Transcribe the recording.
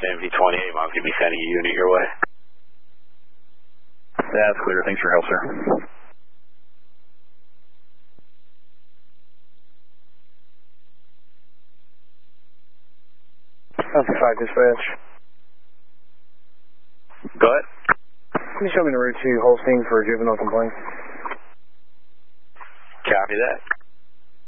MV28, I'll be sending a unit your way. That's clear. Thanks for your help, sir. Alpha 5 dispatch. Go ahead. Can you show me the route to Holstein for a juvenile complaint? Copy that.